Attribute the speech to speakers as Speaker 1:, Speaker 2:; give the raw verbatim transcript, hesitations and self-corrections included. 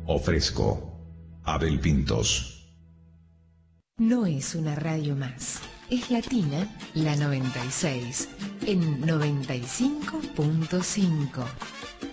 Speaker 1: Ofrezco. Abel Pintos.
Speaker 2: No es una radio más. Es Latina, la noventa y seis, en noventa y cinco punto cinco.